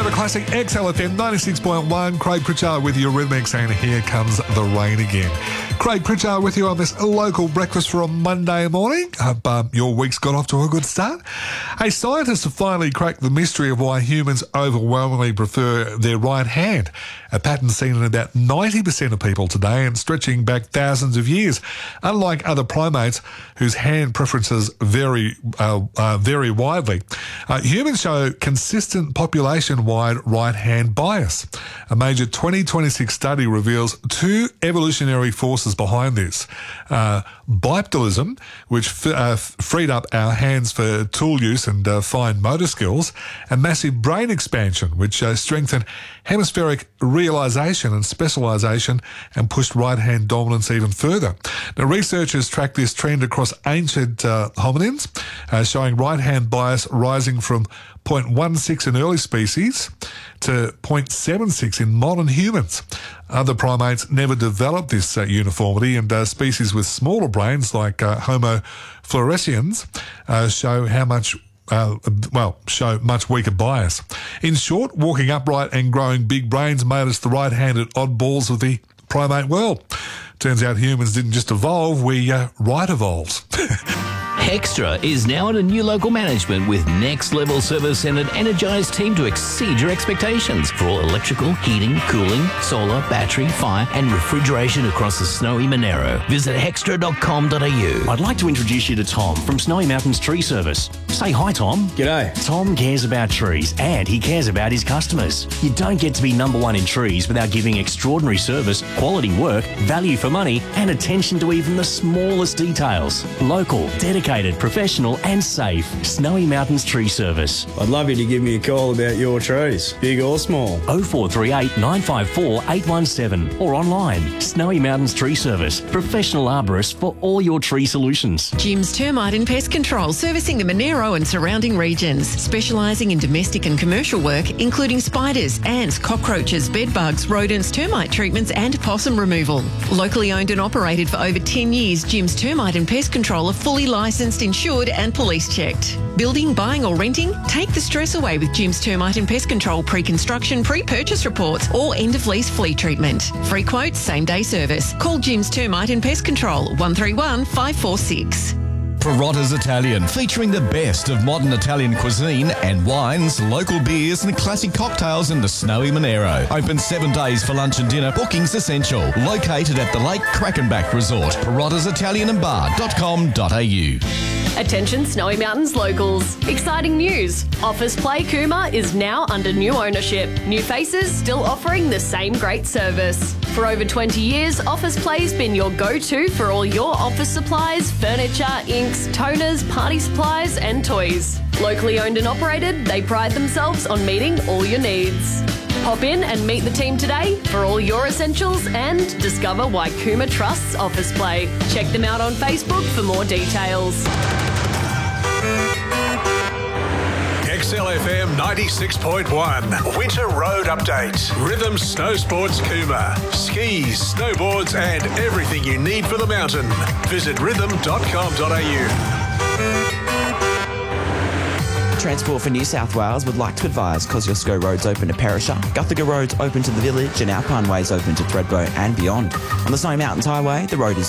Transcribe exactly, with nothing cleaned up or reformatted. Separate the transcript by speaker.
Speaker 1: River Classic X L F M ninety-six point one. Craig Pritchard with you, Rhythmics, and here comes the rain again. Craig Pritchard with you on this local breakfast for a Monday morning. Hope um, your week's got off to a good start. Hey, scientists have finally cracked the mystery of why humans overwhelmingly prefer their right hand, a pattern seen in about ninety percent of people today and stretching back thousands of years. Unlike other primates whose hand preferences vary uh, uh, vary widely, uh, humans show consistent population-wide right-hand bias. A major twenty twenty-six study reveals two evolutionary forces behind this. Uh, bipedalism, which f- uh, freed up our hands for tool use and uh, fine motor skills, and massive brain expansion, which uh, strengthened hemispheric realisation and specialisation and pushed right-hand dominance even further. Now, researchers tracked this trend across ancient uh, hominins, uh, showing right-hand bias rising from zero point one six in early species to zero point seven six in modern humans. Other primates never developed this uh, uniformity, and uh, species with smaller brains like uh, Homo floresiens uh, show how much Uh, well, show much weaker bias. In short, walking upright and growing big brains made us the right-handed oddballs of the primate world. Turns out humans didn't just evolve, we uh, right-evolved.
Speaker 2: Hextra is now under new local management with next-level service and an energised team to exceed your expectations for all electrical, heating, cooling, solar, battery, fire and refrigeration across the snowy Monero. Visit hextra dot com dot a u.
Speaker 3: I'd like to introduce you to Tom from Snowy Mountains Tree Service. Say hi, Tom.
Speaker 4: G'day.
Speaker 3: Tom cares about trees and he cares about his customers. You don't get to be number one in trees without giving extraordinary service, quality work, value for money and attention to even the smallest details. Local, dedicated, professional and safe. Snowy Mountains Tree Service.
Speaker 4: I'd love you to give me a call about your trees, big or small.
Speaker 3: oh four three eight, nine five four, eight one seven or online. Snowy Mountains Tree Service. Professional arborists for all your tree solutions.
Speaker 5: Jim's Termite and Pest Control, servicing the Monero and surrounding regions. Specialising in domestic and commercial work, including spiders, ants, cockroaches, bedbugs, rodents, termite treatments and possum removal. Locally owned and operated for over ten years, Jim's Termite and Pest Control are fully licensed, insured and police checked. Building, buying or renting? Take the stress away with Jim's Termite and Pest Control pre-construction, pre-purchase reports or end-of-lease flea treatment. Free quotes, same-day service. Call Jim's Termite and Pest Control one three one, five four six.
Speaker 6: Perotta's Italian, featuring the best of modern Italian cuisine and wines, local beers and classic cocktails in the snowy Monero. Open seven days for lunch and dinner. Bookings essential. Located at the Lake Krakenbach Resort. Perrotta's Italian and bar dot com dot a u.
Speaker 7: Attention Snowy Mountains locals. Exciting news. Office Play Cooma is now under new ownership. New faces still offering the same great service. For over twenty years, Office Play's been your go-to for all your office supplies, furniture, inks, toners, party supplies and toys. Locally owned and operated, they pride themselves on meeting all your needs. Pop in and meet the team today for all your essentials and discover why Cooma trusts Office Play. Check them out on Facebook for more details.
Speaker 8: X L F M ninety-six point one. Winter Road Update. Rhythm Snow Sports Cooma. Skis, snowboards and everything you need for the mountain. Visit rhythm dot com dot a u.
Speaker 9: Transport for New South Wales would like to advise Kosciuszko Road's open to Perisher, Guthaga Road's open to the village and Alpine Way's open to Thredbo and beyond. On the Snowy Mountains Highway, the road is